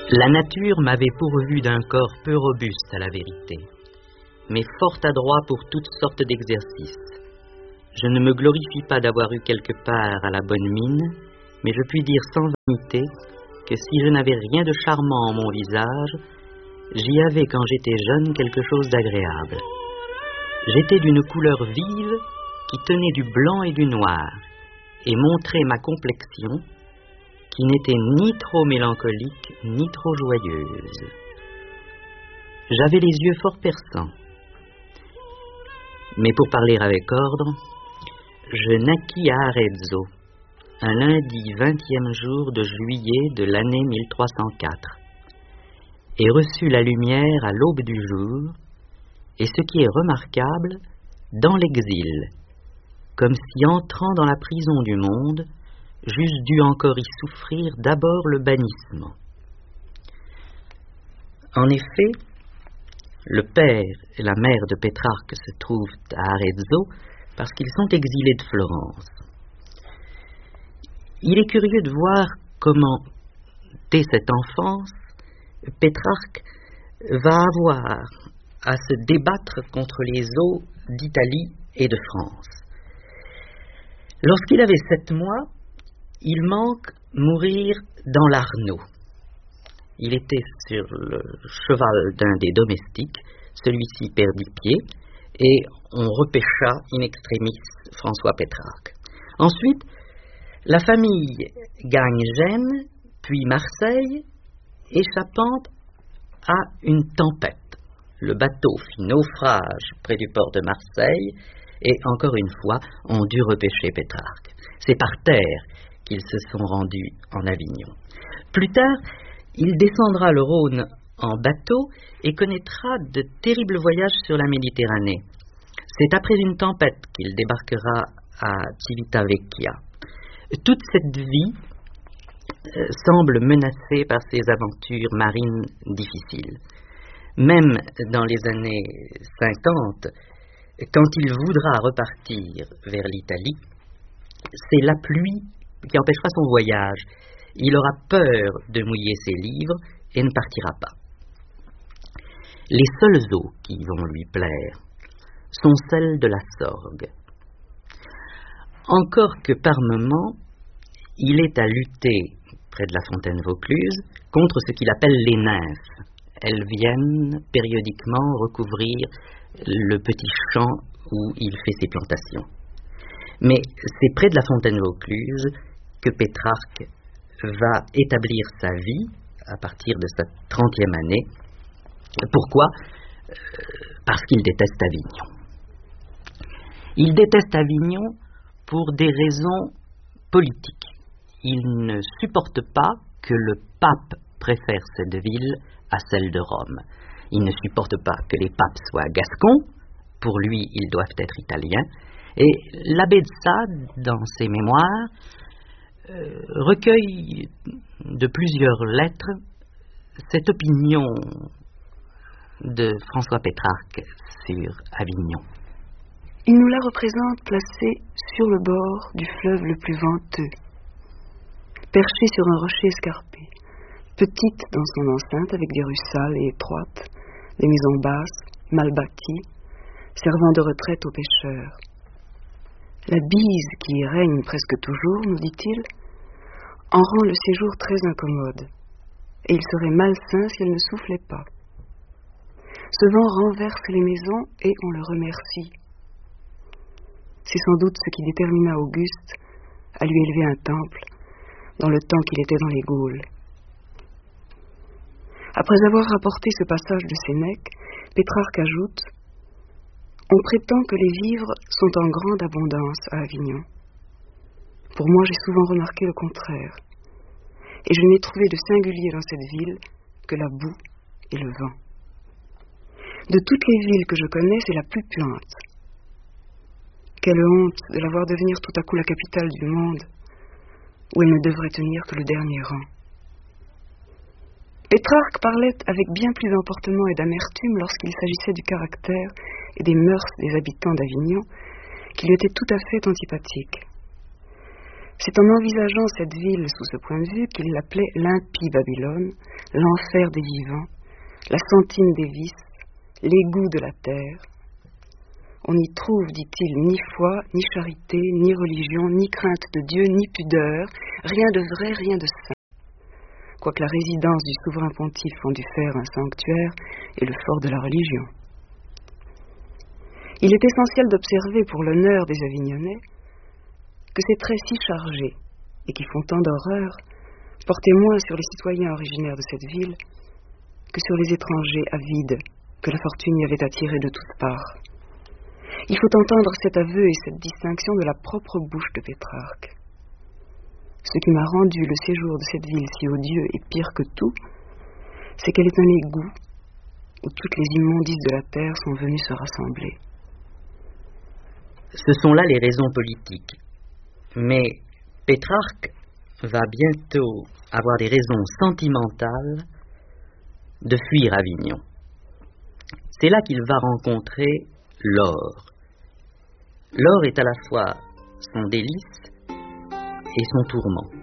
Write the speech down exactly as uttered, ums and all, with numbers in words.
La nature m'avait pourvu d'un corps peu robuste à la vérité, mais fort adroit pour toutes sortes d'exercices. Je ne me glorifie pas d'avoir eu quelque part à la bonne mine, mais je puis dire sans vanité que si je n'avais rien de charmant en mon visage, j'y avais quand j'étais jeune quelque chose d'agréable. J'étais d'une couleur vive qui tenait du blanc et du noir, et montrait ma complexion, qui n'était ni trop mélancolique, ni trop joyeuse. J'avais les yeux fort perçants. Mais pour parler avec ordre, je naquis à Arezzo, un lundi vingtième jour de juillet de l'année mille trois cent quatre, et reçus la lumière à l'aube du jour, et ce qui est remarquable, dans l'exil, comme si entrant dans la prison du monde, j'eusse dû encore y souffrir d'abord le bannissement. En effet, le père et la mère de Pétrarque se trouvent à Arezzo parce qu'ils sont exilés de Florence. Il est curieux de voir comment, dès cette enfance, Pétrarque va avoir à se débattre contre les eaux d'Italie et de France. Lorsqu'il avait sept mois, il manque mourir dans l'Arno. Il était sur le cheval d'un des domestiques, celui-ci perdit pied, et on repêcha in extremis François Pétrarque. Ensuite, la famille gagne Gênes, puis Marseille, échappant à une tempête. Le bateau fit naufrage près du port de Marseille, et encore une fois, on dut repêcher Pétrarque. C'est par terre qu'ils se sont rendus en Avignon. Plus tard, il descendra le Rhône en bateau et connaîtra de terribles voyages sur la Méditerranée. C'est après une tempête qu'il débarquera à Civitavecchia. Toute cette vie euh, semble menacée par ces aventures marines difficiles. Même dans les années cinquante, quand il voudra repartir vers l'Italie, c'est la pluie qui empêchera son voyage. Il aura peur de mouiller ses livres et ne partira pas. Les seules eaux qui vont lui plaire sont celles de la Sorgue. Encore que par moments, il est à lutter près de la fontaine Vaucluse contre ce qu'il appelle les nymphes. Elles viennent périodiquement recouvrir le petit champ où il fait ses plantations. Mais c'est près de la fontaine Vaucluse que Pétrarque va établir sa vie à partir de sa trentième année. Pourquoi ? Parce qu'il déteste Avignon. Il déteste Avignon pour des raisons politiques. Il ne supporte pas que le pape préfère cette ville à celle de Rome. Il ne supporte pas que les papes soient gascons. Pour lui, ils doivent être italiens. Et l'abbé de Sade, dans ses mémoires, euh, recueille de plusieurs lettres cette opinion de François Pétrarque sur Avignon. Il nous la représente placée sur le bord du fleuve le plus venteux, perchée sur un rocher escarpé, petite dans son enceinte avec des rues sales et étroites, des maisons basses, mal bâties, servant de retraite aux pêcheurs. La bise qui y règne presque toujours, nous dit-il, en rend le séjour très incommode, et il serait malsain si elle ne soufflait pas. Ce vent renverse les maisons et on le remercie. C'est sans doute ce qui détermina Auguste à lui élever un temple dans le temps qu'il était dans les Gaules. Après avoir rapporté ce passage de Sénèque, Pétrarque ajoute « On prétend que les vivres sont en grande abondance à Avignon. Pour moi, j'ai souvent remarqué le contraire, et je n'ai trouvé de singulier dans cette ville que la boue et le vent. De toutes les villes que je connais, c'est la plus puante. Quelle honte de la voir devenir tout à coup la capitale du monde, où elle ne devrait tenir que le dernier rang. » Pétrarque parlait avec bien plus d'emportement et d'amertume lorsqu'il s'agissait du caractère et des mœurs des habitants d'Avignon, qui lui étaient tout à fait antipathiques. C'est en envisageant cette ville sous ce point de vue qu'il l'appelait l'impie Babylone, l'enfer des vivants, la sentine des vices, l'égout de la terre. On n'y trouve, dit-il, ni foi, ni charité, ni religion, ni crainte de Dieu, ni pudeur, rien de vrai, rien de saint. Quoique la résidence du souverain pontife en dût faire un sanctuaire et le fort de la religion. Il est essentiel d'observer pour l'honneur des Avignonnais que ces traits si chargés et qui font tant d'horreur portaient moins sur les citoyens originaires de cette ville que sur les étrangers avides que la fortune y avait attirés de toutes parts. Il faut entendre cet aveu et cette distinction de la propre bouche de Pétrarque. Ce qui m'a rendu le séjour de cette ville si odieux et pire que tout, c'est qu'elle est un égout où toutes les immondices de la terre sont venues se rassembler. Ce sont là les raisons politiques. Mais Pétrarque va bientôt avoir des raisons sentimentales de fuir Avignon. C'est là qu'il va rencontrer Laure. Laure est à la fois son délice et son tourment.